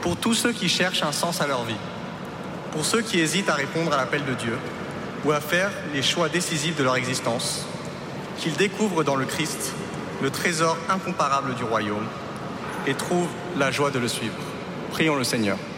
Pour tous ceux qui cherchent un sens à leur vie, pour ceux qui hésitent à répondre à l'appel de Dieu ou à faire les choix décisifs de leur existence, qu'ils découvrent dans le Christ le trésor incomparable du royaume et trouvent la joie de le suivre. Prions le Seigneur.